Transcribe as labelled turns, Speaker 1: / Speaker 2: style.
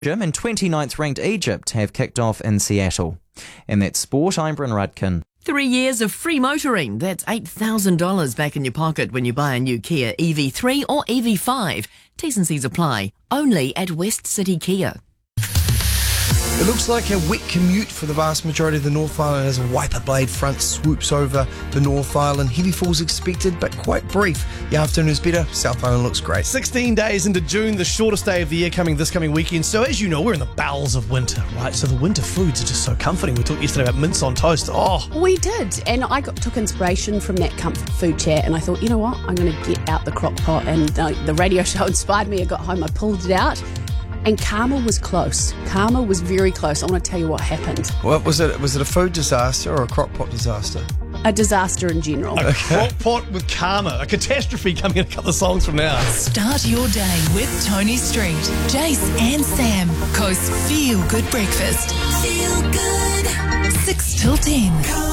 Speaker 1: And 29th ranked Egypt have kicked off in Seattle. And that's sport. I'm Bryn Rudkin.
Speaker 2: 3 years of free motoring. That's $8,000 back in your pocket when you buy a new Kia EV3 or EV5. T's and C's apply. Only at West City Kia.
Speaker 3: It looks like a wet commute for the vast majority of the North Island as a wiper blade front swoops over the North Island. Heavy falls expected, but quite brief. The afternoon is better. South Island looks great.
Speaker 4: 16 days into June, the shortest day of the year coming this coming weekend. So as you know, we're in the bowels of winter, right? So the winter foods are just so comforting. We talked yesterday about mince on toast. Oh,
Speaker 5: we did. And I took inspiration from that comfort food chat. And I thought, you know what? I'm going to get out the crock pot. And the radio show inspired me. I got home, I pulled it out. And Karma was close. Karma was very close. I want to tell you what happened.
Speaker 3: What was it? Was it a food disaster or a crock pot disaster?
Speaker 5: A disaster in general.
Speaker 4: a crock pot with karma. A catastrophe coming in a couple of songs from now.
Speaker 6: Start your day with Tony Street, Jace and Sam. Coast's Feel Good Breakfast. Feel good. 6 till 10.